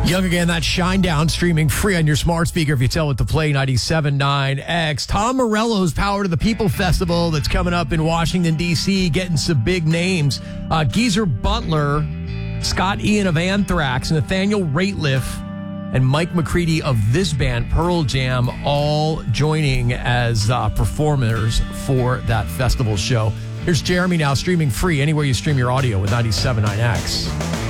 Young Again, that Shinedown, streaming free on your smart speaker if you tell it to play 97.9X. Tom Morello's Power to the People Festival that's coming up in Washington, D.C., getting some big names. Geezer Butler, Scott Ian of Anthrax, Nathaniel Rateliff, and Mike McCready of this band, Pearl Jam, all joining as performers for that festival show. Here's Jeremy now, streaming free anywhere you stream your audio with 97.9X.